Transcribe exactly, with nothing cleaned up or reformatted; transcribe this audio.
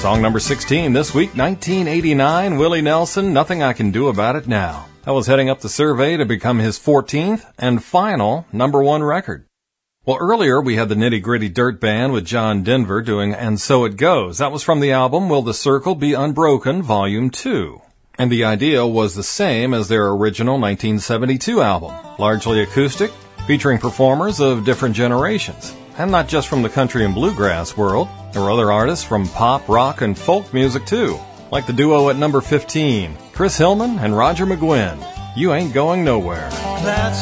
Song number sixteen this week, nineteen eighty-nine, Willie Nelson, Nothing I Can Do About It Now. That was heading up the survey to become his fourteenth and final number one record. Well, earlier we had the Nitty Gritty Dirt Band with John Denver doing And So It Goes. That was from the album Will the Circle Be Unbroken, Volume two. And the idea was the same as their original nineteen seventy-two album, largely acoustic, featuring performers of different generations. And not just from the country and bluegrass world. There were other artists from pop, rock, and folk music too, like the duo at number fifteen, Chris Hillman and Roger McGuinn. You Ain't Going Nowhere. That's